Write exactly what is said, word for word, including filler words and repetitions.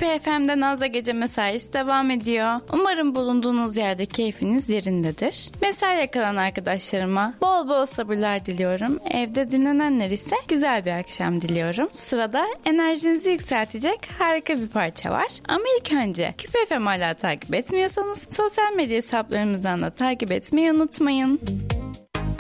Küpe F M'de Naz'la Gece Mesaisi devam ediyor. Umarım bulunduğunuz yerde keyfiniz yerindedir. Mesaiye kalan arkadaşlarıma bol bol sabırlar diliyorum. Evde dinlenenler ise güzel bir akşam diliyorum. Sırada enerjinizi yükseltecek harika bir parça var. Ama ilk önce Küpe F M hala takip etmiyorsanız sosyal medya hesaplarımızdan da takip etmeyi unutmayın.